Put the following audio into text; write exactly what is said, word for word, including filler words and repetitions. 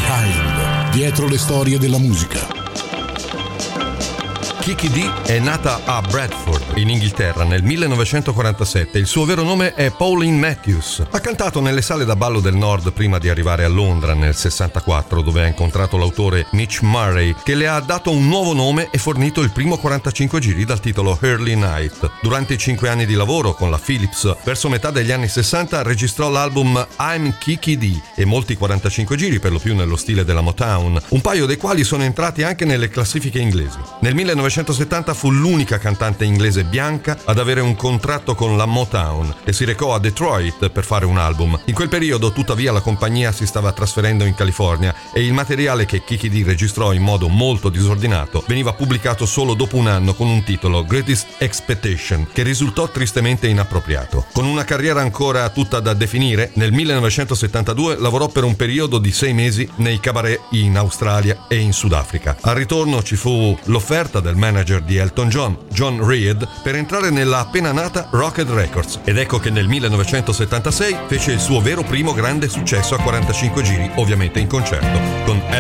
Behind, dietro le storie della musica. Kiki Dee è nata a Bradford, in Inghilterra, nel millenovecentoquarantasette. Il suo vero nome è Pauline Matthews. Ha cantato nelle sale da ballo del Nord prima di arrivare a Londra nel sessantaquattro, dove ha incontrato l'autore Mitch Murray, che le ha dato un nuovo nome e fornito il primo quarantacinque giri dal titolo Early Night. Durante i cinque anni di lavoro con la Philips, verso metà degli anni sessanta, registrò l'album I'm Kiki Dee e molti quarantacinque giri, per lo più nello stile della Motown, un paio dei quali sono entrati anche nelle classifiche inglesi. Nel millenovecentosettanta fu l'unica cantante inglese bianca ad avere un contratto con la Motown e si recò a Detroit per fare un album. In quel periodo, tuttavia, la compagnia si stava trasferendo in California e il materiale che Kiki Dee registrò in modo molto disordinato veniva pubblicato solo dopo un anno con un titolo, Greatest Expectation, che risultò tristemente inappropriato. Con una carriera ancora tutta da definire, nel millenovecentosettantadue lavorò per un periodo di sei mesi nei cabaret in Australia e in Sudafrica. Al ritorno ci fu l'offerta del manager di Elton John, John Reid, per entrare nella appena nata Rocket Records, ed ecco che nel millenovecentosettantasei fece il suo vero primo grande successo a quarantacinque giri, ovviamente in concerto, con